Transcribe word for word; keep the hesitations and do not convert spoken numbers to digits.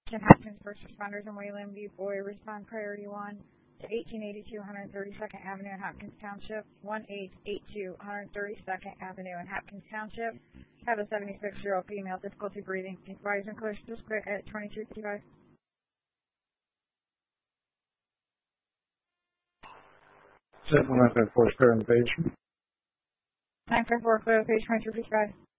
Hopkins First Responders in Wayland View, Boy, respond priority one to eighteen eighty-two one thirty-second Avenue in Hopkins Township, one eight eight two one thirty-second Avenue in Hopkins Township. Have a seventy-six-year-old female, difficulty breathing. Advisor and collision district at twenty-two fifty-five. seven one nine five four, clear on the page. nine five four, clear on the page, twenty-two fifty-five.